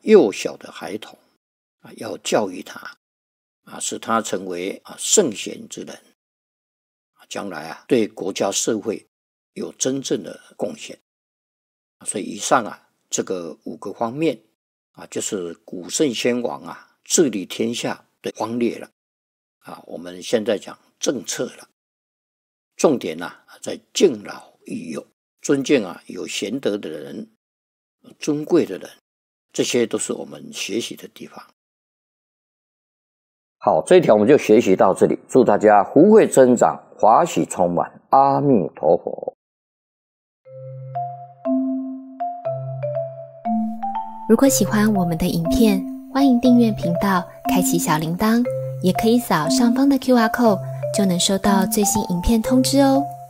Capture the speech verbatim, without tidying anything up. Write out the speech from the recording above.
幼小的孩童啊，要教育他啊，使他成为啊圣贤之人，将来啊对国家社会有真正的贡献。所以以上啊这个五个方面啊，就是古圣先王啊治理天下的方略了啊。我们现在讲政策了，重点啊在敬老育幼，尊敬啊有贤德的人，尊贵的人，这些都是我们学习的地方。好，这一条我们就学习到这里，祝大家福慧增长，华喜充满，阿弥陀佛。 如果喜欢我们的影片，欢迎订阅频道，开启小铃铛，也可以扫上方的 Q R code， 就能收到最新影片通知哦。